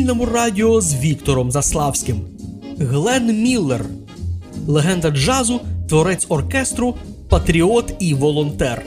Вільному радіо з Віктором Заславським. Глен Міллер. Легенда джазу, творець оркестру, патріот і волонтер.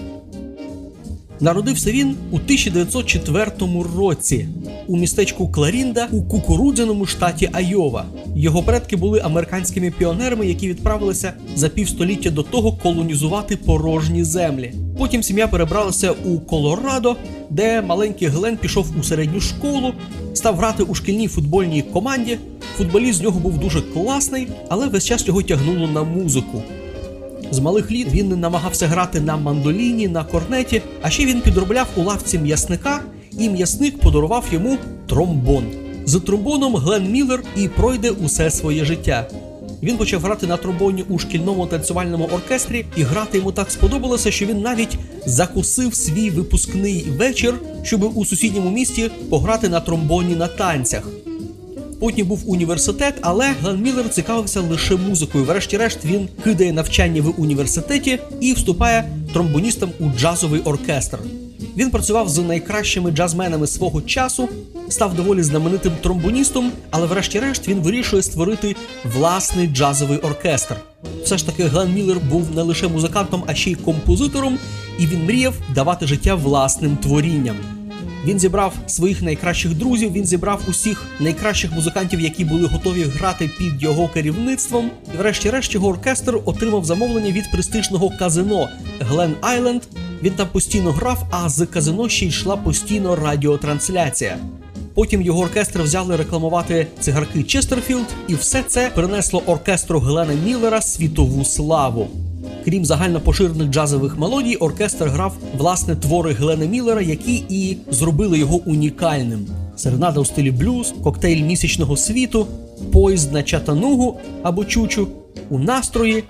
Народився він у 1904 році у містечку Кларінда у кукурудзяному штаті Айова. Його предки були американськими піонерами, які відправилися за півстоліття до того колонізувати порожні землі. Потім сім'я перебралася у Колорадо, де маленький Глен пішов у середню школу, став грати у шкільній футбольній команді. Футболіст з нього був дуже класний, але весь час його тягнуло на музику. З малих літ він намагався грати на мандоліні, на корнеті, а ще він підробляв у лавці м'ясника, і м'ясник подарував йому тромбон. З тромбоном Глен Міллер і пройде усе своє життя. Він почав грати на тромбоні у шкільному танцювальному оркестрі, і грати йому так сподобалося, що він навіть закусив свій випускний вечір, щоб у сусідньому місті пограти на тромбоні на танцях. Потім був університет, але Глен Міллер цікавився лише музикою. Врешті-решт він кидає навчання в університеті і вступає тромбоністом у джазовий оркестр. Він працював з найкращими джазменами свого часу, став доволі знаменитим тромбоністом, але врешті-решт він вирішує створити власний джазовий оркестр. Все ж таки Глен Міллер був не лише музикантом, а ще й композитором, і він мріяв давати життя власним творінням. Він зібрав своїх найкращих друзів, він зібрав усіх найкращих музикантів, які були готові грати під його керівництвом. І врешті-решт його оркестр отримав замовлення від престижного казино Глен Айленд. Він там постійно грав, а з казино ще йшла постійно радіотрансляція. Потім його оркестр взяли рекламувати цигарки Честерфілд, і все це принесло оркестру Глена Міллера світову славу. Крім загальнопоширених джазових мелодій, оркестр грав власне твори Глена Міллера, які і зробили його унікальним. Серенада у стилі блюз, коктейль місячного світу, поїзд на Чаттанугу або Чучу, у настрої.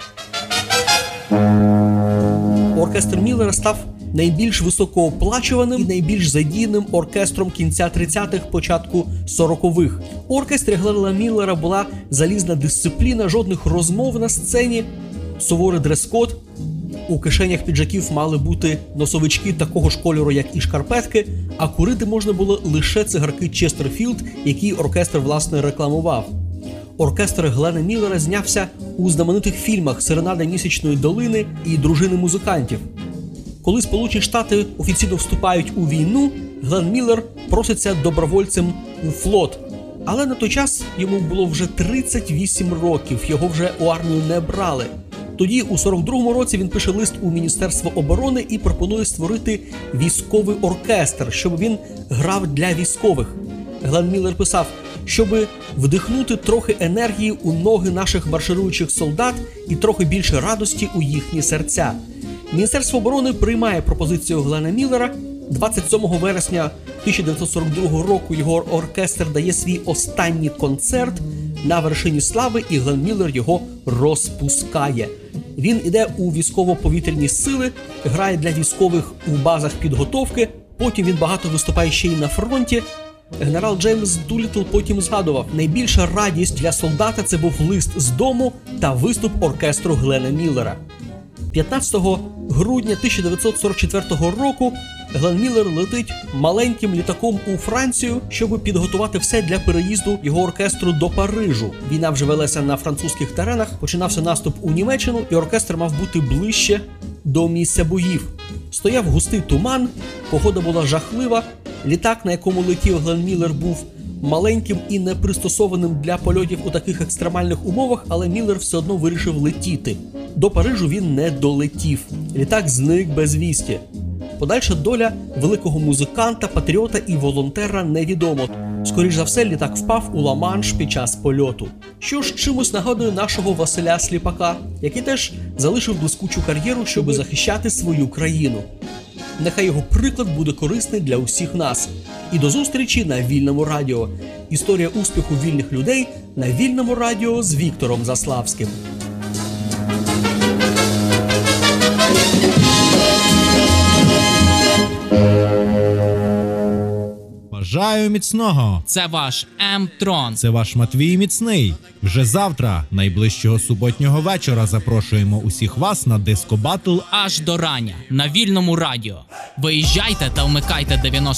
Оркестр Міллера став найбільш високооплачуваним і найбільш задійним оркестром кінця 30-х, початку 40-х. У оркестрі Глена Міллера була залізна дисципліна, жодних розмов на сцені, суворий дрес-код. У кишенях піджаків мали бути носовички такого ж кольору, як і шкарпетки, а курити можна було лише цигарки Честерфілд, які оркестр, власне, рекламував. Оркестр Глена Міллера знявся у знаменитих фільмах «Серенада місячної долини» і «Дружини музикантів». Коли Сполучені Штати офіційно вступають у війну, Глен Міллер проситься добровольцем у флот. Але на той час йому було вже 38 років, його вже у армію не брали. Тоді, у 42-му році, він пише лист у Міністерство оборони і пропонує створити військовий оркестр, щоб він грав для військових. Глен Міллер писав, щоб вдихнути трохи енергії у ноги наших маршируючих солдат і трохи більше радості у їхні серця. Міністерство оборони приймає пропозицію Глена Міллера. 27 вересня 1942 року його оркестр дає свій останній концерт на вершині слави, і Глен Міллер його розпускає. Він іде у військово-повітряні сили, грає для військових у базах підготовки, потім він багато виступає ще й на фронті. Генерал Джеймс Дуліттл потім згадував, найбільша радість для солдата – це був лист з дому та виступ оркестру Глена Міллера. 15 грудня 1944 року Глен Міллер летить маленьким літаком у Францію, щоб підготувати все для переїзду його оркестру до Парижу. Війна вже велася на французьких теренах, починався наступ у Німеччину, і оркестр мав бути ближче до місця боїв. Стояв густий туман, погода була жахлива, літак, на якому летів Глен Міллер, був маленьким і не пристосованим для польотів у таких екстремальних умовах, але Міллер все одно вирішив летіти. До Парижу він не долетів. Літак зник без вісті. Подальша доля великого музиканта, патріота і волонтера невідомо. Скоріш за все, літак впав у Ла-Манш під час польоту. Що ж чимось нагадує нашого Василя Сліпака, який теж залишив блискучу кар'єру, щоб захищати свою країну. Нехай його приклад буде корисний для усіх нас. І до зустрічі на Вільному радіо. Історія успіху вільних людей на Вільному радіо з Віктором Заславським. Бажаю міцного! Це ваш М-Трон. Це ваш Матвій Міцний. Вже завтра, найближчого суботнього вечора, запрошуємо усіх вас на диско-батл. Аж до рання на вільному радіо. Виїжджайте та вмикайте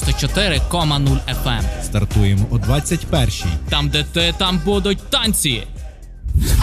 94,0 FM. Стартуємо о 21-й. Там, де ти, там будуть танці.